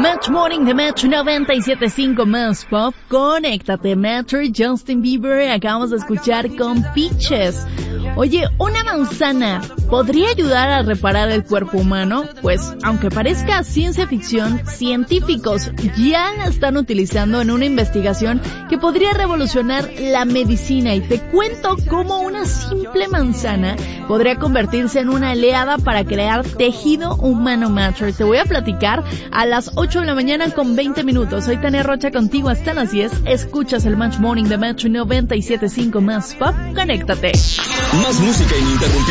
Match Morning de Match 97.5 más pop. Conéctate, Matcher, Justin Bieber. Acabamos de escuchar con Peaches. Oye, ¿una manzana podría ayudar a reparar el cuerpo humano? Pues, aunque parezca ciencia ficción, científicos ya la están utilizando en una investigación que podría revolucionar la medicina. Y te cuento cómo una simple manzana podría convertirse en una aliada para crear tejido humano, Matcher. Te voy a platicar a las 8 de la mañana con 20 minutos. Soy Tania Rocha contigo hasta las 10. Escuchas el Match Morning de Match 97.5 más pop. Conéctate. Más música ininterrumpida.